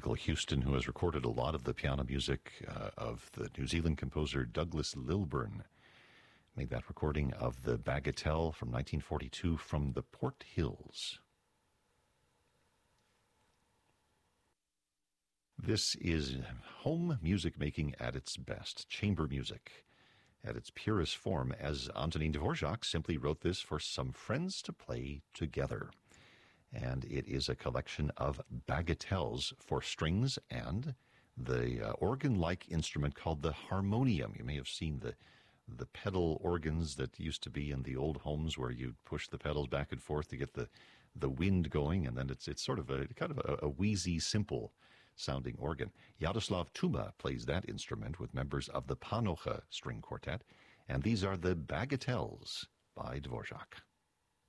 Michael Houston, who has recorded a lot of the piano music of the New Zealand composer Douglas Lilburn, made that recording of the Bagatelle from 1942 from the Port Hills. This is home music making at its best, chamber music at its purest form, as Antonin Dvorak simply wrote this for some friends to play together. And it is a collection of bagatelles for strings and the organ-like instrument called the harmonium. You may have seen the pedal organs that used to be in the old homes where you'd push the pedals back and forth to get the wind going, and then it's sort of a wheezy, simple sounding organ. Jaroslav Tuma plays that instrument with members of the Panocha String Quartet, and these are the Bagatelles by Dvorak.